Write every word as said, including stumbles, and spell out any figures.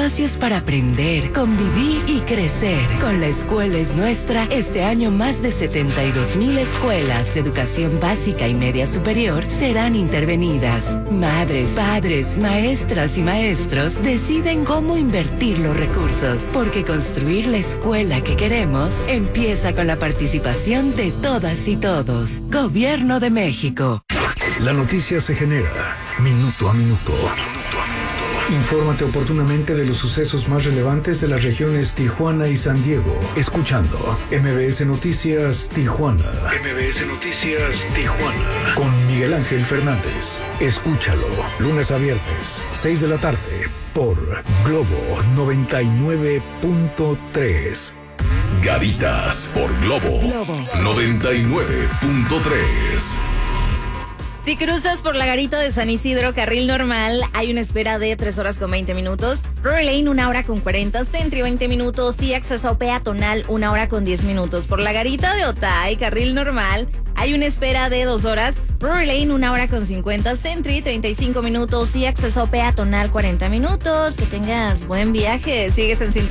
espacios para aprender, convivir y crecer. Con La Escuela es Nuestra, este año más de setenta y dos mil escuelas de educación básica y media superior serán intervenidas. Madres, padres, maestras y maestros deciden cómo invertir los recursos, porque construir la escuela que queremos empieza con la participación de todas y todos. Gobierno de México. La noticia se genera minuto a minuto. Infórmate oportunamente de los sucesos más relevantes de las regiones Tijuana y San Diego, escuchando M B S Noticias Tijuana. M B S Noticias Tijuana. Con Miguel Ángel Fernández. Escúchalo, lunes a viernes, seis de la tarde, por Globo noventa y nueve punto tres. Garitas por Globo, Globo noventa y nueve punto tres. Si cruzas por la garita de San Isidro, carril normal, hay una espera de tres horas con veinte minutos. Rory Lane, una hora con cuarenta. Sentry, veinte minutos. Y acceso peatonal, una hora con diez minutos. Por la garita de Otay, carril normal, hay una espera de dos horas. Rory Lane, una hora con cincuenta. Sentry, treinta y cinco minutos. Y acceso peatonal, cuarenta minutos. Que tengas buen viaje. Sigues en sintonía.